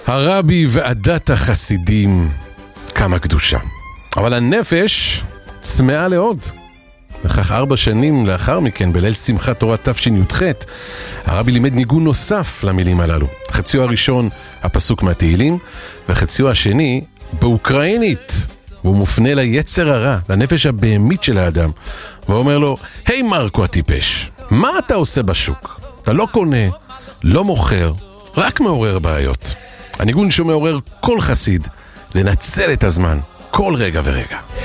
הרבי ועדת החסידים, כמה קדושה. אבל הנפש צמאה לעוד. וכך 4 שנים לאחר מכן, בליל שמחת תורה תשי"ח, הרבי לימד ניגון נוסף למילים הללו. חציו הראשון, הפסוק מהתהילים, וחציו השני, באוקראינית. והוא מופנה ליצר הרע, לנפש הבהמית של האדם. והוא אומר לו, היי מרקו הטיפש, מה אתה עושה בשוק? אתה לא קונה, לא מוכר, רק מעורר בעיות. הניגון שמעורר כל חסיד, לנצל את הזמן, כל רגע ורגע.